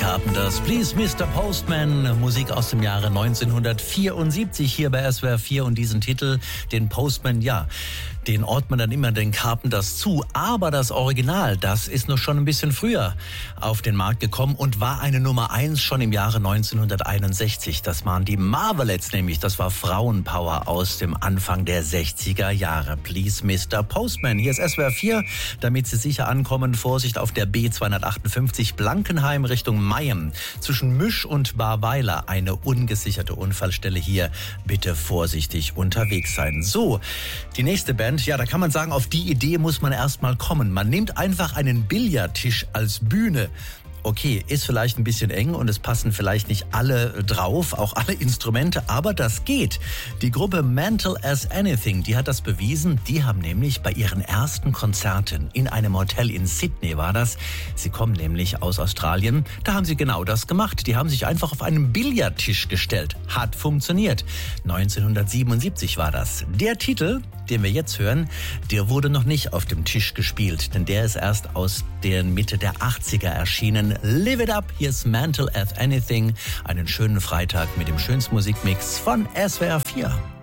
Carpenters, Please Mr. Postman, Musik aus dem Jahre 1974 hier bei SWR 4 und diesen Titel, den Postman, ja, den ordnet man dann immer den Carpenters zu, aber das Original, das ist noch schon ein bisschen früher auf den Markt gekommen und war eine Nummer 1 schon im Jahre 1961. Das waren die Marvelettes nämlich, das war Frauenpower aus dem Anfang der 60er Jahre. Please Mr. Postman, hier ist SWR 4, damit Sie sicher ankommen, Vorsicht auf der B258 Blankenheim Richtung Mayem. Zwischen Müsch und Barweiler eine ungesicherte Unfallstelle hier. Bitte vorsichtig unterwegs sein. So, die nächste Band, ja, da kann man sagen, auf die Idee muss man erst mal kommen. Man nimmt einfach einen Billardtisch als Bühne. Okay, ist vielleicht ein bisschen eng und es passen vielleicht nicht alle drauf, auch alle Instrumente, aber das geht. Die Gruppe Mental as Anything, die hat das bewiesen. Die haben nämlich bei ihren ersten Konzerten in einem Hotel in Sydney war das. Sie kommen nämlich aus Australien. Da haben sie genau das gemacht. Die haben sich einfach auf einen Billardtisch gestellt. Hat funktioniert. 1977 war das. Der Titel, den wir jetzt hören, der wurde noch nicht auf dem Tisch gespielt, denn der ist erst aus der Mitte der 80er erschienen. Live It Up, hier ist Mental as Anything. Einen schönen Freitag mit dem schönsten Musikmix von SWR 4.